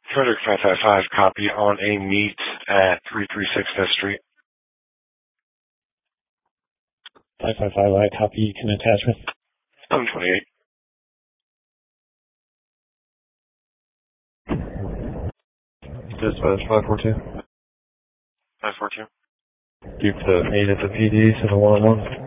Frederick 555, copy on a meet at 336 Fifth Street. 555, I copy, can attachment. 728. Dispatch 542. 542. Keep the 8 at the PD to the 1-1.